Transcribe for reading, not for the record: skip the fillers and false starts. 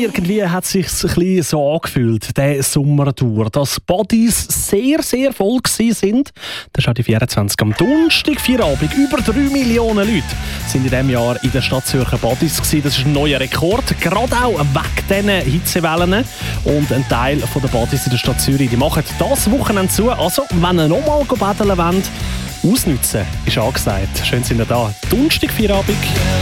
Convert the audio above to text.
irgendwie hat es sich ein bisschen so angefühlt, der Sommertour, dass Bodies sehr, sehr voll sind. Das ist auch die 24 am Donnerstag, Feierabend. Über 3 Millionen Leute sind in diesem Jahr in der Stadt Zürcher Bodies gewesen. Das ist ein neuer Rekord, gerade auch wegen diesen Hitzewellen. Und ein Teil der Bodies in der Stadt Zürich, die machen das Wochenende zu. Also, wenn ihr nochmal baden wollt, ausnutzen ist angesagt. Schön sind ihr da. Donnerstag, Feierabend.